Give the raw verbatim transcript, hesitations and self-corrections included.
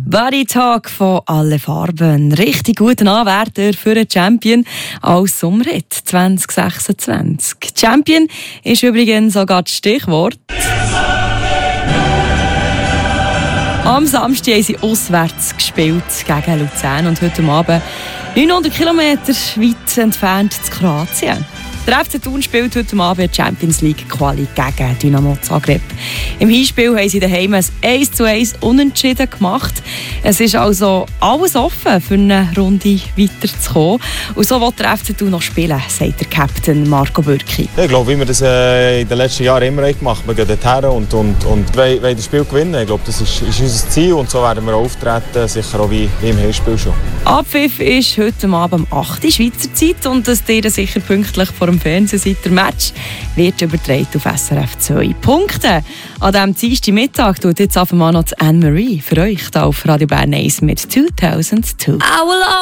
Body Talk von «Alle Farben». Richtig guten Anwärter für den Champion als Sommerhit zwanzig sechsundzwanzig. Champion ist übrigens sogar das Stichwort. Am Samstag haben sie auswärts gespielt gegen Luzern und heute Abend neunhundert Kilometer weit entfernt zu Kroatien. Der F C Thun spielt heute Abend Champions League Quali gegen Dynamo Zagreb. Im Hinspiel haben sie daheim ein eins zu eins Unentschieden gemacht. Es ist also alles offen, für eine Runde weiterzukommen. Und so will der F C Thun noch spielen, sagt der Captain Marco Bürki. Ich glaube, wie wir das äh, in den letzten Jahren immer gemacht haben. Wir gehen dorthin und, und, und wollen, wollen das Spiel gewinnen. Ich glaube, das ist, ist unser Ziel und so werden wir auch auftreten, sicher auch wie, wie im Hinspiel schon. Abpfiff ist heute Abend um acht Uhr Schweizer Zeit und dass ihr sicher pünktlich vor dem Fernsehen seid. Der Match wird übertragen auf S R F zwei. Punkte an diesem Dienstagmittag tut jetzt auf einmal noch Anne-Marie für euch hier auf Radio Bern eins mit zweitausendzwei.